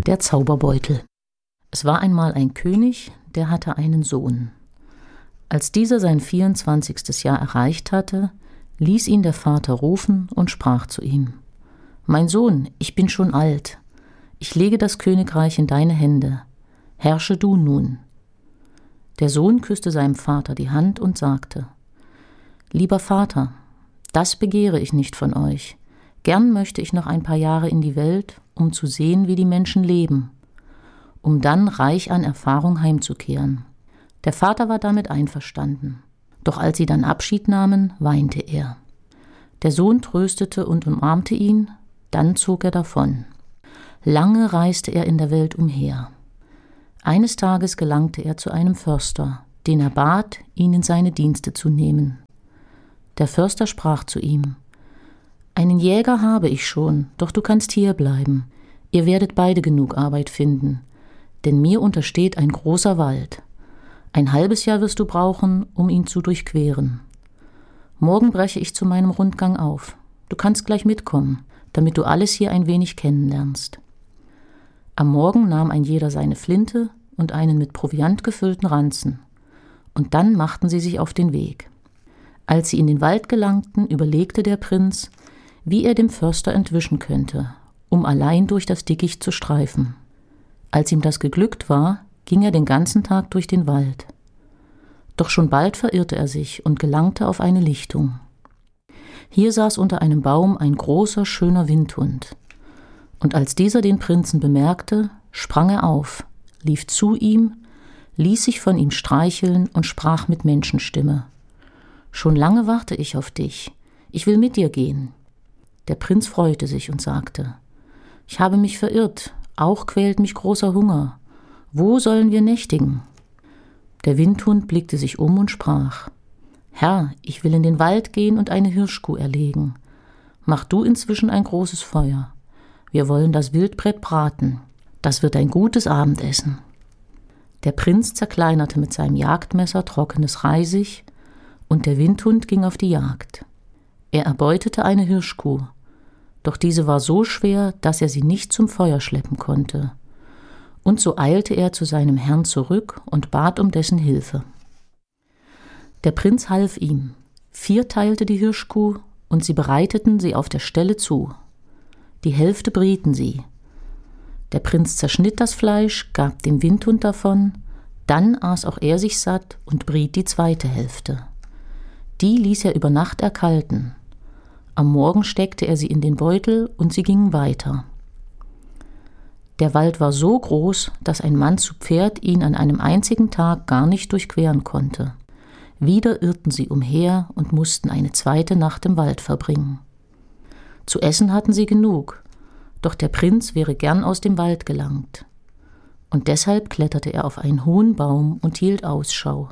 Der Zauberbeutel. Es war einmal ein König, der hatte einen Sohn. Als dieser sein 24. Jahr erreicht hatte, ließ ihn der Vater rufen und sprach zu ihm: »Mein Sohn, ich bin schon alt. Ich lege das Königreich in deine Hände. Herrsche du nun.« Der Sohn küsste seinem Vater die Hand und sagte: »Lieber Vater, das begehre ich nicht von euch. Gern möchte ich noch ein paar Jahre in die Welt, um zu sehen, wie die Menschen leben, um dann reich an Erfahrung heimzukehren.« Der Vater war damit einverstanden. Doch als sie dann Abschied nahmen, weinte er. Der Sohn tröstete und umarmte ihn, dann zog er davon. Lange reiste er in der Welt umher. Eines Tages gelangte er zu einem Förster, den er bat, ihn in seine Dienste zu nehmen. Der Förster sprach zu ihm: »Einen Jäger habe ich schon, doch du kannst hier bleiben. Ihr werdet beide genug Arbeit finden, denn mir untersteht ein großer Wald. Ein halbes Jahr wirst du brauchen, um ihn zu durchqueren. Morgen breche ich zu meinem Rundgang auf. Du kannst gleich mitkommen, damit du alles hier ein wenig kennenlernst.« Am Morgen nahm ein jeder seine Flinte und einen mit Proviant gefüllten Ranzen, und dann machten sie sich auf den Weg. Als sie in den Wald gelangten, überlegte der Prinz, wie er dem Förster entwischen könnte, um allein durch das Dickicht zu streifen. Als ihm das geglückt war, ging er den ganzen Tag durch den Wald. Doch schon bald verirrte er sich und gelangte auf eine Lichtung. Hier saß unter einem Baum ein großer, schöner Windhund. Und als dieser den Prinzen bemerkte, sprang er auf, lief zu ihm, ließ sich von ihm streicheln und sprach mit Menschenstimme: »Schon lange warte ich auf dich. Ich will mit dir gehen.« Der Prinz freute sich und sagte: »Ich habe mich verirrt, auch quält mich großer Hunger. Wo sollen wir nächtigen?« Der Windhund blickte sich um und sprach: »Herr, ich will in den Wald gehen und eine Hirschkuh erlegen. Mach du inzwischen ein großes Feuer. Wir wollen das Wildbret braten. Das wird ein gutes Abendessen.« Der Prinz zerkleinerte mit seinem Jagdmesser trockenes Reisig, und der Windhund ging auf die Jagd. Er erbeutete eine Hirschkuh, doch diese war so schwer, dass er sie nicht zum Feuer schleppen konnte. Und so eilte er zu seinem Herrn zurück und bat um dessen Hilfe. Der Prinz half ihm, vierteilte die Hirschkuh, und sie bereiteten sie auf der Stelle zu. Die Hälfte brieten sie. Der Prinz zerschnitt das Fleisch, gab dem Windhund davon, dann aß auch er sich satt und briet die zweite Hälfte. Die ließ er über Nacht erkalten. Am Morgen steckte er sie in den Beutel und sie gingen weiter. Der Wald war so groß, dass ein Mann zu Pferd ihn an einem einzigen Tag gar nicht durchqueren konnte. Wieder irrten sie umher und mussten eine zweite Nacht im Wald verbringen. Zu essen hatten sie genug, doch der Prinz wäre gern aus dem Wald gelangt. Und deshalb kletterte er auf einen hohen Baum und hielt Ausschau.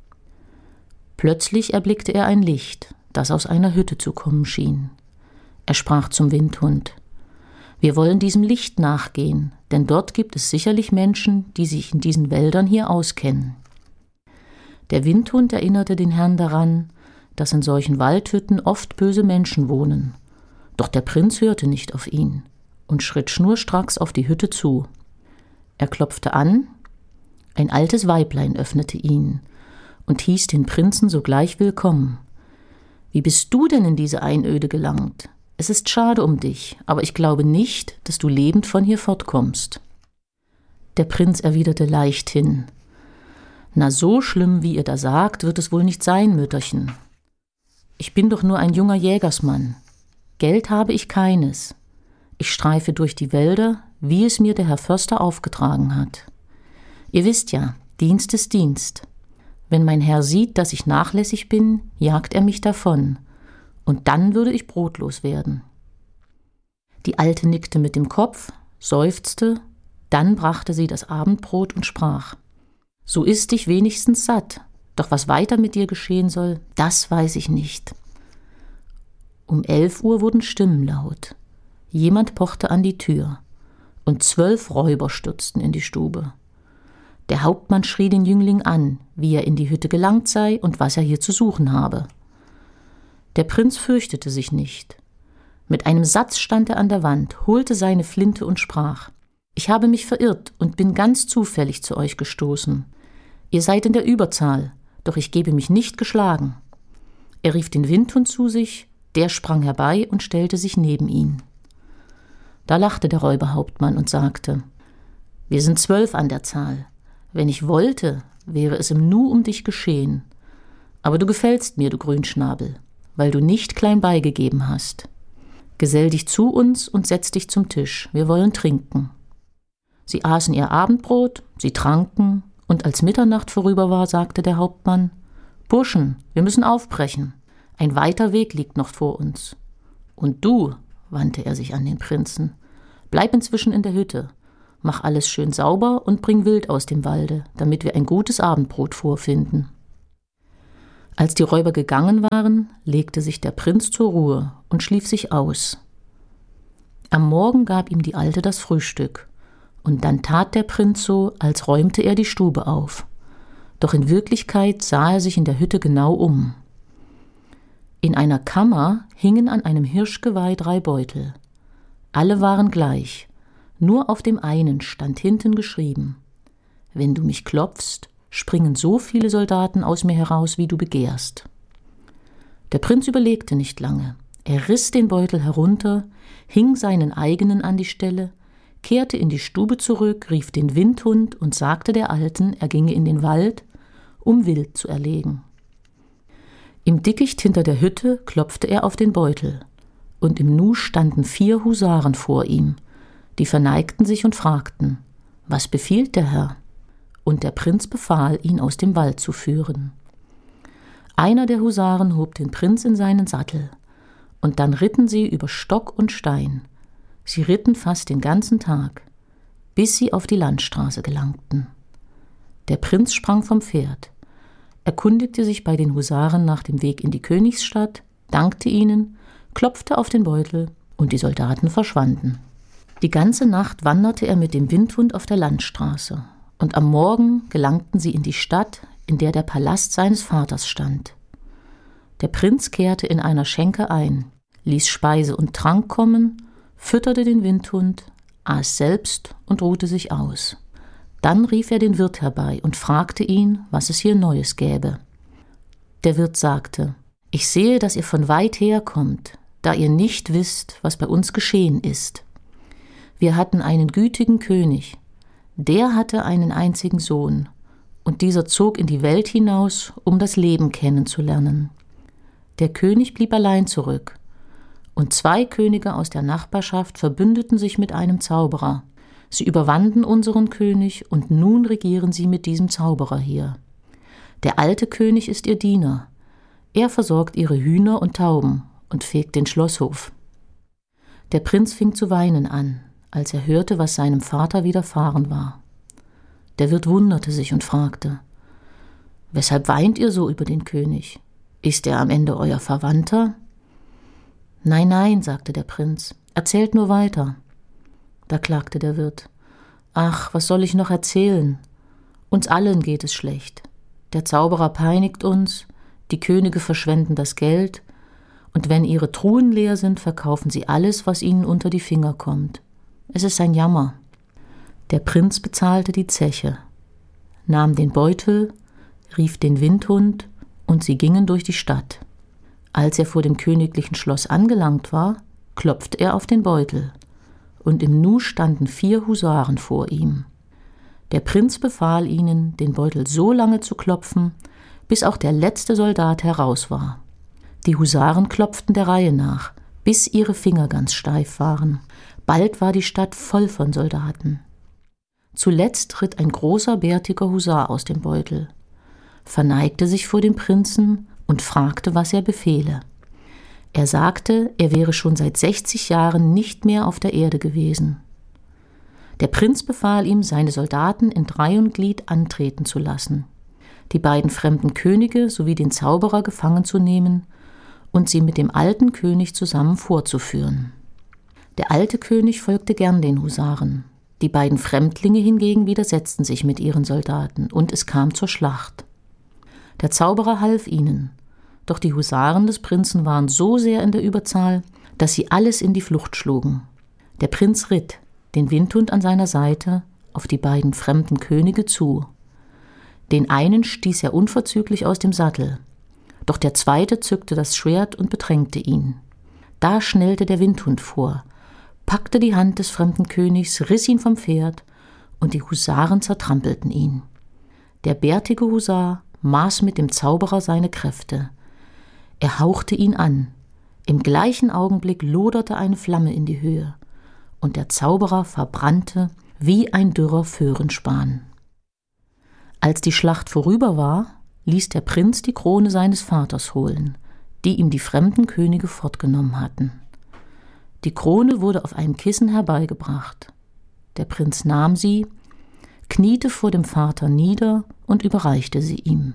Plötzlich erblickte er ein Licht, das aus einer Hütte zu kommen schien. Er sprach zum Windhund: »Wir wollen diesem Licht nachgehen, denn dort gibt es sicherlich Menschen, die sich in diesen Wäldern hier auskennen.« Der Windhund erinnerte den Herrn daran, dass in solchen Waldhütten oft böse Menschen wohnen. Doch der Prinz hörte nicht auf ihn und schritt schnurstracks auf die Hütte zu. Er klopfte an, ein altes Weiblein öffnete ihn und hieß den Prinzen sogleich willkommen. »Wie bist du denn in diese Einöde gelangt? Es ist schade um dich, aber ich glaube nicht, dass du lebend von hier fortkommst.« Der Prinz erwiderte leichthin: »Na, so schlimm, wie ihr da sagt, wird es wohl nicht sein, Mütterchen. Ich bin doch nur ein junger Jägersmann. Geld habe ich keines. Ich streife durch die Wälder, wie es mir der Herr Förster aufgetragen hat. Ihr wisst ja, Dienst ist Dienst. Wenn mein Herr sieht, dass ich nachlässig bin, jagt er mich davon, und dann würde ich brotlos werden.« Die Alte nickte mit dem Kopf, seufzte, dann brachte sie das Abendbrot und sprach: »So iss dich wenigstens satt, doch was weiter mit dir geschehen soll, das weiß ich nicht.« Um 11 Uhr wurden Stimmen laut. Jemand pochte an die Tür, und 12 Räuber stürzten in die Stube. Der Hauptmann schrie den Jüngling an, wie er in die Hütte gelangt sei und was er hier zu suchen habe. Der Prinz fürchtete sich nicht. Mit einem Satz stand er an der Wand, holte seine Flinte und sprach: »Ich habe mich verirrt und bin ganz zufällig zu euch gestoßen. Ihr seid in der Überzahl, doch ich gebe mich nicht geschlagen.« Er rief den Windhund zu sich, der sprang herbei und stellte sich neben ihn. Da lachte der Räuberhauptmann und sagte: »Wir sind 12 an der Zahl. Wenn ich wollte, wäre es im Nu um dich geschehen. Aber du gefällst mir, du Grünschnabel, weil du nicht klein beigegeben hast. Gesell dich zu uns und setz dich zum Tisch, wir wollen trinken.« Sie aßen ihr Abendbrot, sie tranken, und als Mitternacht vorüber war, sagte der Hauptmann: »Burschen, wir müssen aufbrechen. Ein weiter Weg liegt noch vor uns. Und du«, wandte er sich an den Prinzen, »bleib inzwischen in der Hütte. Mach alles schön sauber und bring Wild aus dem Walde, damit wir ein gutes Abendbrot vorfinden.« Als die Räuber gegangen waren, legte sich der Prinz zur Ruhe und schlief sich aus. Am Morgen gab ihm die Alte das Frühstück, und dann tat der Prinz so, als räumte er die Stube auf. Doch in Wirklichkeit sah er sich in der Hütte genau um. In einer Kammer hingen an einem Hirschgeweih 3 Beutel. Alle waren gleich, nur auf dem einen stand hinten geschrieben: »Wenn du mich klopfst, springen so viele Soldaten aus mir heraus, wie du begehrst.« Der Prinz überlegte nicht lange. Er riss den Beutel herunter, hing seinen eigenen an die Stelle, kehrte in die Stube zurück, rief den Windhund und sagte der Alten, er ginge in den Wald, um Wild zu erlegen. Im Dickicht hinter der Hütte klopfte er auf den Beutel, und im Nu standen 4 Husaren vor ihm. Die verneigten sich und fragten: »Was befiehlt der Herr?« Und der Prinz befahl, ihn aus dem Wald zu führen. Einer der Husaren hob den Prinz in seinen Sattel, und dann ritten sie über Stock und Stein. Sie ritten fast den ganzen Tag, bis sie auf die Landstraße gelangten. Der Prinz sprang vom Pferd, erkundigte sich bei den Husaren nach dem Weg in die Königsstadt, dankte ihnen, klopfte auf den Beutel, und die Soldaten verschwanden. Die ganze Nacht wanderte er mit dem Windhund auf der Landstraße, und am Morgen gelangten sie in die Stadt, in der der Palast seines Vaters stand. Der Prinz kehrte in einer Schenke ein, ließ Speise und Trank kommen, fütterte den Windhund, aß selbst und ruhte sich aus. Dann rief er den Wirt herbei und fragte ihn, was es hier Neues gäbe. Der Wirt sagte: »Ich sehe, dass ihr von weit her kommt, da ihr nicht wisst, was bei uns geschehen ist. Wir hatten einen gütigen König, der hatte einen einzigen Sohn, und dieser zog in die Welt hinaus, um das Leben kennenzulernen. Der König blieb allein zurück, und 2 Könige aus der Nachbarschaft verbündeten sich mit einem Zauberer. Sie überwanden unseren König, und nun regieren sie mit diesem Zauberer hier. Der alte König ist ihr Diener. Er versorgt ihre Hühner und Tauben und fegt den Schlosshof.« Der Prinz fing zu weinen an, als er hörte, was seinem Vater widerfahren war. Der Wirt wunderte sich und fragte: »Weshalb weint ihr so über den König? Ist er am Ende euer Verwandter?« »Nein, nein«, sagte der Prinz, »erzählt nur weiter.« Da klagte der Wirt: »Ach, was soll ich noch erzählen? Uns allen geht es schlecht. Der Zauberer peinigt uns, die Könige verschwenden das Geld, und wenn ihre Truhen leer sind, verkaufen sie alles, was ihnen unter die Finger kommt. Es ist ein Jammer.« Der Prinz bezahlte die Zeche, nahm den Beutel, rief den Windhund, und sie gingen durch die Stadt. Als er vor dem königlichen Schloss angelangt war, klopfte er auf den Beutel, und im Nu standen 4 Husaren vor ihm. Der Prinz befahl ihnen, den Beutel so lange zu klopfen, bis auch der letzte Soldat heraus war. Die Husaren klopften der Reihe nach, bis ihre Finger ganz steif waren. Bald war die Stadt voll von Soldaten. Zuletzt ritt ein großer, bärtiger Husar aus dem Beutel, verneigte sich vor dem Prinzen und fragte, was er befehle. Er sagte, er wäre schon seit 60 Jahren nicht mehr auf der Erde gewesen. Der Prinz befahl ihm, seine Soldaten in 3 Glied antreten zu lassen, die beiden fremden Könige sowie den Zauberer gefangen zu nehmen und sie mit dem alten König zusammen vorzuführen. Der alte König folgte gern den Husaren. Die beiden Fremdlinge hingegen widersetzten sich mit ihren Soldaten, und es kam zur Schlacht. Der Zauberer half ihnen, doch die Husaren des Prinzen waren so sehr in der Überzahl, dass sie alles in die Flucht schlugen. Der Prinz ritt, den Windhund an seiner Seite, auf die beiden fremden Könige zu. Den einen stieß er unverzüglich aus dem Sattel, doch der zweite zückte das Schwert und bedrängte ihn. Da schnellte der Windhund vor, packte die Hand des fremden Königs, riss ihn vom Pferd, und die Husaren zertrampelten ihn. Der bärtige Husar maß mit dem Zauberer seine Kräfte. Er hauchte ihn an. Im gleichen Augenblick loderte eine Flamme in die Höhe, und der Zauberer verbrannte wie ein dürrer Föhrenspan. Als die Schlacht vorüber war, ließ der Prinz die Krone seines Vaters holen, die ihm die fremden Könige fortgenommen hatten. Die Krone wurde auf einem Kissen herbeigebracht. Der Prinz nahm sie, kniete vor dem Vater nieder und überreichte sie ihm.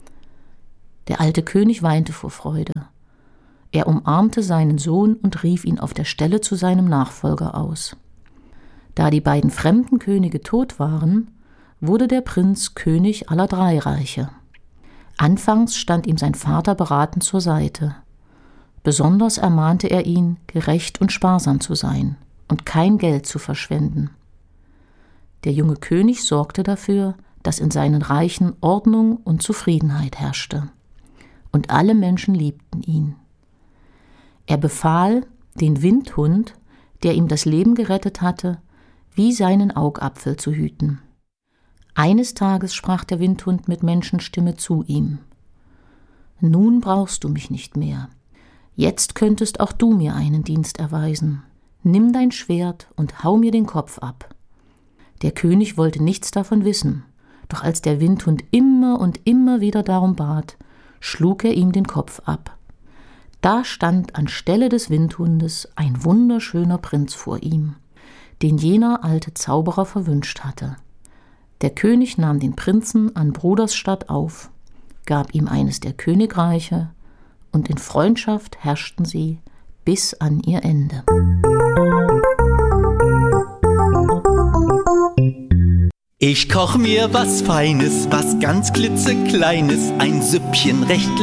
Der alte König weinte vor Freude. Er umarmte seinen Sohn und rief ihn auf der Stelle zu seinem Nachfolger aus. Da die beiden fremden Könige tot waren, wurde der Prinz König aller 3 Reiche. Anfangs stand ihm sein Vater beratend zur Seite. Besonders ermahnte er ihn, gerecht und sparsam zu sein und kein Geld zu verschwenden. Der junge König sorgte dafür, dass in seinen Reichen Ordnung und Zufriedenheit herrschte. Und alle Menschen liebten ihn. Er befahl, den Windhund, der ihm das Leben gerettet hatte, wie seinen Augapfel zu hüten. Eines Tages sprach der Windhund mit Menschenstimme zu ihm: »Nun brauchst du mich nicht mehr. Jetzt könntest auch du mir einen Dienst erweisen. Nimm dein Schwert und hau mir den Kopf ab.« Der König wollte nichts davon wissen, doch als der Windhund immer und immer wieder darum bat, schlug er ihm den Kopf ab. Da stand anstelle des Windhundes ein wunderschöner Prinz vor ihm, den jener alte Zauberer verwünscht hatte. Der König nahm den Prinzen an Brudersstadt auf, gab ihm eines der Königreiche, und in Freundschaft herrschten sie bis an ihr Ende. Ich koch mir was Feines, was ganz klitzekleines, ein Süppchen recht